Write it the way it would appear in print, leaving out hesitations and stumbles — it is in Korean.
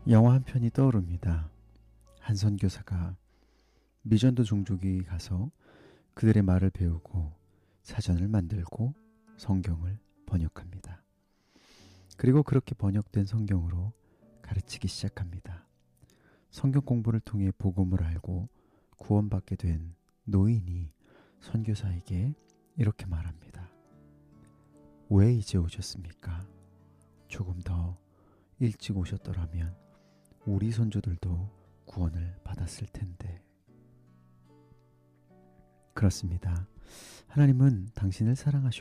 영화 한 편이 떠오릅니다. 한 선교사가 미전도 종족이 가서 그들의 말을 배우고 사전을 만들고 성경을 번역합니다. 그리고 그렇게 번역된 성경으로 가르치기 시작합니다. 성경 공부를 통해 복음을 알고 구원받게 된 노인이 선교사에게 이렇게 말합니다. 왜 이제 오셨습니까? 조금 더 일찍 오셨더라면 우리 선조들도 구원을 받았을 텐데. 그렇습니다. 하나님은 당신을 사랑하셨고